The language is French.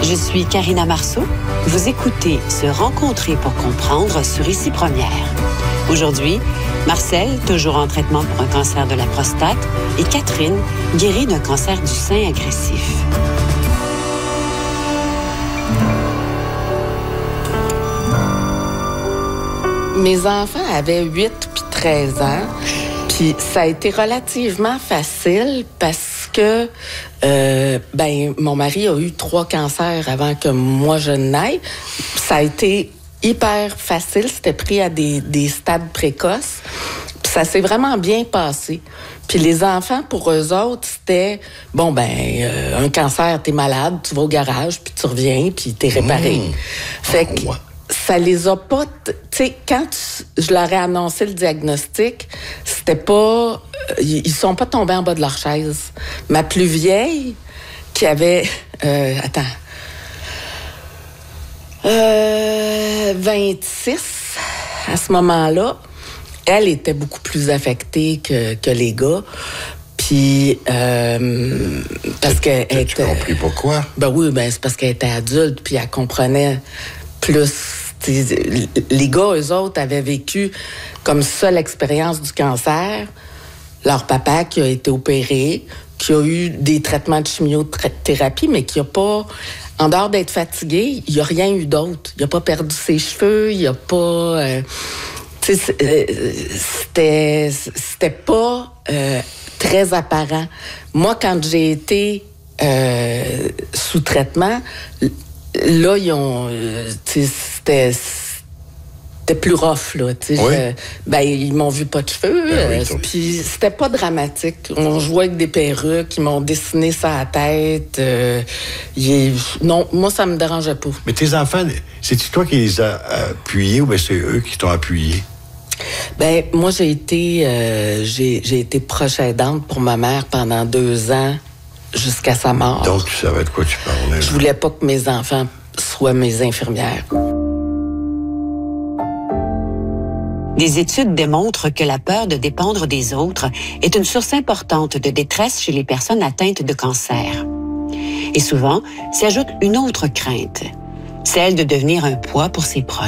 Je suis Karina Marceau. Vous écoutez Se rencontrer pour comprendre sur Ici Première. Aujourd'hui, Marcel, toujours en traitement pour un cancer de la prostate, et Catherine, guérie d'un cancer du sein agressif. Mes enfants avaient 8 puis 13 ans. Puis ça a été relativement facile parce que mon mari a eu 3 cancers avant que moi je naisse. Ça a été hyper facile. C'était pris à des stades précoces. Puis ça s'est vraiment bien passé. Puis les enfants, pour eux autres, c'était, un cancer, t'es malade, tu vas au garage, puis tu reviens, puis t'es réparé. Fait que ça les a pas... Tu sais, quand je leur ai annoncé le diagnostic, c'était pas... ils sont pas tombés en bas de leur chaise. Ma plus vieille, qui avait... 26 à ce moment-là, elle était beaucoup plus affectée que les gars. Puis, parce qu'elle était... Tu as compris pourquoi? C'est parce qu'elle était adulte, puis elle comprenait plus. Les gars, eux autres, avaient vécu comme seule expérience du cancer leur papa qui a été opéré, qui a eu des traitements de chimiothérapie, mais qui n'a pas... En dehors d'être fatigué, il n'y a rien eu d'autre. Il n'a pas perdu ses cheveux, il n'a pas... c'était pas très apparent. Moi, quand j'ai été sous traitement, là, ils ont... c'était plus rough, là. Ils m'ont vu pas de cheveux. Puis c'était pas dramatique. On jouait avec des perruques, ils m'ont dessiné ça à la tête. Non, moi, ça me dérangeait pas. Mais tes enfants, c'est-tu toi qui les as appuyés ou bien c'est eux qui t'ont appuyé? Moi, j'ai été proche aidante pour ma mère pendant 2 ans jusqu'à sa mort. Donc, tu savais de quoi tu parlais. Je voulais pas que mes enfants soient mes infirmières. Des études démontrent que la peur de dépendre des autres est une source importante de détresse chez les personnes atteintes de cancer. Et souvent, s'y ajoute une autre crainte, celle de devenir un poids pour ses proches.